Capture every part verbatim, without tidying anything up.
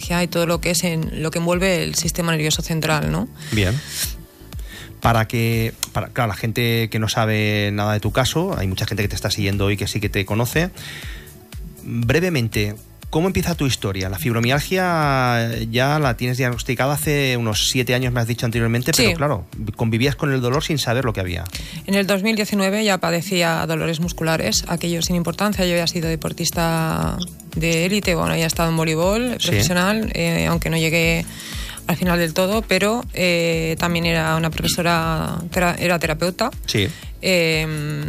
fibromialgia y todo lo que es en lo que envuelve el sistema nervioso central, ¿no? Bien. Para que, para, claro, la gente que no sabe nada de tu caso, hay mucha gente que te está siguiendo hoy que sí que te conoce. Brevemente, ¿cómo empieza tu historia? La fibromialgia ya la tienes diagnosticada hace unos siete años, me has dicho anteriormente, sí. Pero claro, convivías con el dolor sin saber lo que había. En el dos mil diecinueve ya padecía dolores musculares, aquello sin importancia. Yo había sido deportista de élite, bueno, había estado en voleibol profesional, sí. eh, aunque no llegué al final del todo, pero eh, también era una profesora, tera, era terapeuta. Sí. Eh,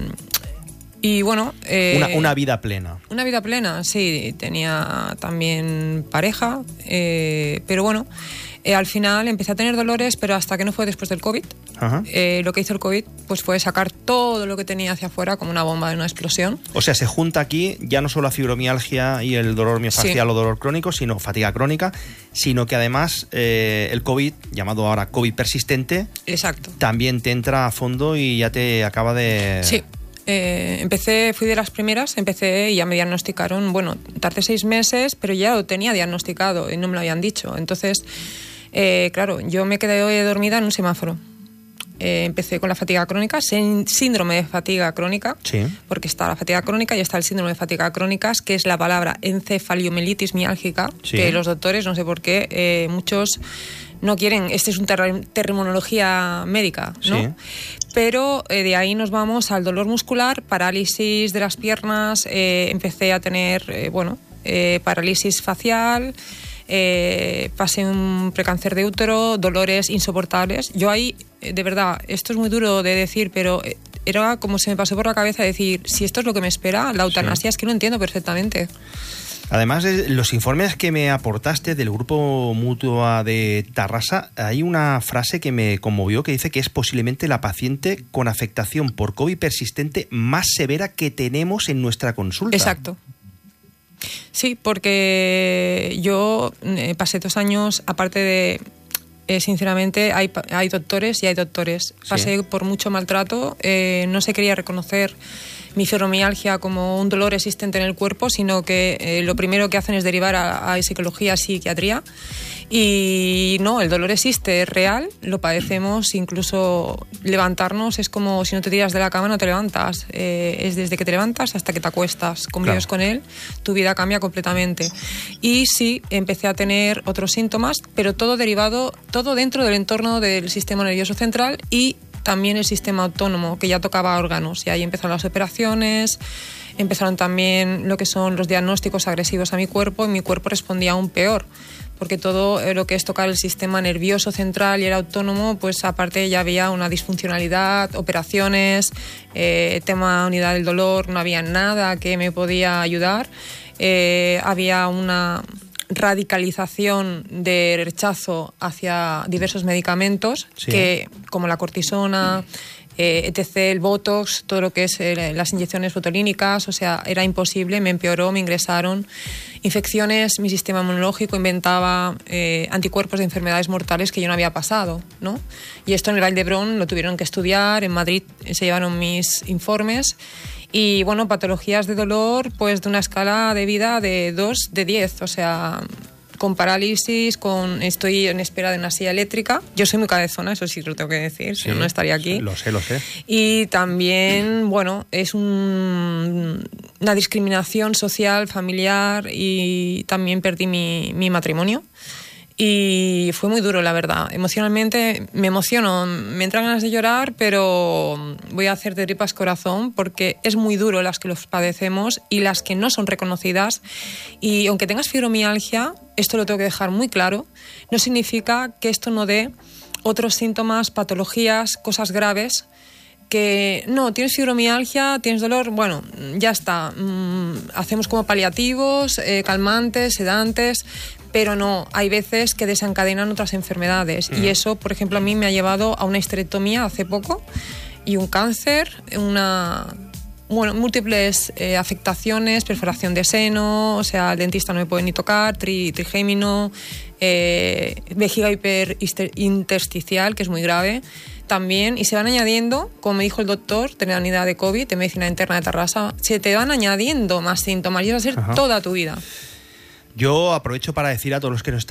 y bueno... Eh, una, una vida plena. Una vida plena, sí. Tenía también pareja, eh, pero bueno, eh, al final empecé a tener dolores, pero hasta que no fue después del COVID. Ajá. Eh, lo que hizo el COVID pues fue sacar todo lo que tenía hacia afuera como una bomba de una explosión. O sea, se junta aquí ya no solo la fibromialgia y el dolor miofascial, sí. o dolor crónico, sino fatiga crónica, sino que además eh, el COVID, llamado ahora COVID persistente, exacto, también te entra a fondo y ya te acaba de... Sí. Eh, empecé, fui de las primeras, empecé y ya me diagnosticaron, bueno, tardé seis meses, pero ya lo tenía diagnosticado y no me lo habían dicho. Entonces, eh, claro, yo me quedé dormida en un semáforo. Eh, empecé con la fatiga crónica, síndrome de fatiga crónica, sí. porque está la fatiga crónica y está el síndrome de fatiga crónica, que es la palabra encefaliomelitis miálgica, sí. que los doctores, no sé por qué, eh, muchos no quieren, este es una ter- terminología médica, ¿no? Sí. Pero eh, de ahí nos vamos al dolor muscular, parálisis de las piernas, eh, empecé a tener, eh, bueno, eh, parálisis facial, eh, pasé un precáncer de útero, dolores insoportables. Yo ahí, eh, de verdad, esto es muy duro de decir, pero eh, era como se me pasó por la cabeza decir, si esto es lo que me espera, la eutanasia, sí. es que lo entiendo perfectamente. Además, los informes que me aportaste del Grupo Mutua de Tarrasa, hay una frase que me conmovió que dice que es posiblemente la paciente con afectación por COVID persistente más severa que tenemos en nuestra consulta. Exacto. Sí, porque yo eh, pasé dos años, aparte de... Eh, sinceramente, hay, hay doctores y hay doctores. Pasé sí. por mucho maltrato, eh, no se quería reconocer mi fibromialgia como un dolor existente en el cuerpo, sino que eh, lo primero que hacen es derivar a, a psicología, psiquiatría. Y no, el dolor existe, es real, lo padecemos, incluso levantarnos es como si no te tiras de la cama, no te levantas. Eh, es desde que te levantas hasta que te acuestas, convives claro. con él, tu vida cambia completamente. Y sí, empecé a tener otros síntomas, pero todo derivado, todo dentro del entorno del sistema nervioso central y también el sistema autónomo, que ya tocaba órganos, y ahí empezaron las operaciones, empezaron también lo que son los diagnósticos agresivos a mi cuerpo, y mi cuerpo respondía aún peor, porque todo lo que es tocar el sistema nervioso central y el autónomo, pues aparte ya había una disfuncionalidad, operaciones, eh, tema unidad del dolor, no había nada que me podía ayudar, eh, había una radicalización de rechazo hacia diversos medicamentos, sí. que como la cortisona, eh, etcétera, el Botox, todo lo que es eh, las inyecciones botulínicas, o sea, era imposible, me empeoró, me ingresaron infecciones, mi sistema inmunológico inventaba eh, anticuerpos de enfermedades mortales que yo no había pasado, ¿no? Y esto en el Vall d'Hebron lo tuvieron que estudiar, en Madrid se llevaron mis informes. Y bueno, patologías de dolor, pues de una escala de vida de dos de diez, o sea, con parálisis, con estoy en espera de una silla eléctrica. Yo soy muy cabezona, eso sí lo tengo que decir, sí, si no, no estaría aquí. Lo sé, lo sé. Y también, bueno, es un, una discriminación social, familiar, y también perdí mi, mi matrimonio. Y fue muy duro, la verdad. Emocionalmente me emociono, me entran ganas de llorar, pero voy a hacer de tripas corazón porque es muy duro las que los padecemos y las que no son reconocidas. Y aunque tengas fibromialgia, esto lo tengo que dejar muy claro, no significa que esto no dé otros síntomas, patologías, cosas graves. Que no, tienes fibromialgia, tienes dolor, bueno, ya está. Mm, hacemos como paliativos, eh, calmantes, sedantes, pero no, hay veces que desencadenan otras enfermedades. Mm. Y eso, por ejemplo, a mí me ha llevado a una histerectomía hace poco y un cáncer, una... Bueno, múltiples eh, afectaciones, perforación de seno, o sea, el dentista no me puede ni tocar, tri, trigémino, eh, vejiga hiperintersticial, que es muy grave también, y se van añadiendo, como me dijo el doctor de la unidad de COVID, de medicina interna de Tarrasa, se te van añadiendo más síntomas y eso va a ser Ajá. toda tu vida. Yo aprovecho para decir a todos los que nos